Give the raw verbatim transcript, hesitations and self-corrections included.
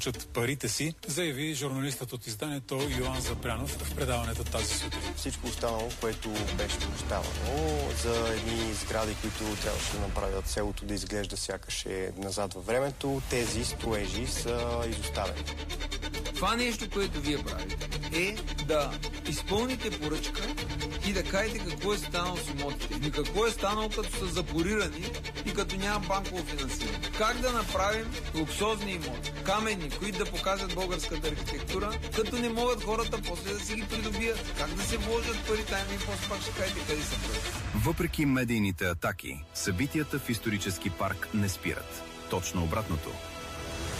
получат парите си, заяви журналистът от изданието Йоан Запрянов в предаването тази сутрин. Всичко останало, което беше обещавано за едни сгради, които трябваше да направят селото да изглежда сякаш е назад във времето, тези строежи са изоставени. Това нещо, което вие правите, е да изпълните поръчка и да кажете какво е станало с имотите. И какво е станало, като са запорирани и като няма банково финансиране. Как да направим луксозни имоти, каменни, които да показват българската архитектура, като не могат хората после да си ги придобият. Как да се вложат пари там и после пак ще кажете къде са пари. Въпреки медийните атаки, събитията в исторически парк не спират. Точно обратното.